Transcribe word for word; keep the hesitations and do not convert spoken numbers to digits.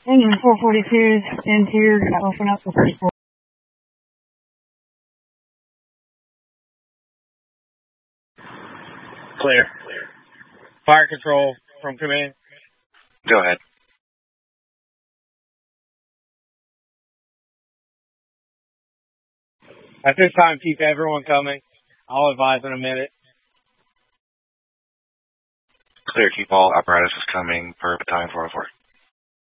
Engine four forty-two's interior gonna open up the first floor. Clear. Fire control from command. Go ahead. At this time, keep everyone coming. I'll advise in a minute. Clear. Keep all apparatuses coming per battalion four oh four.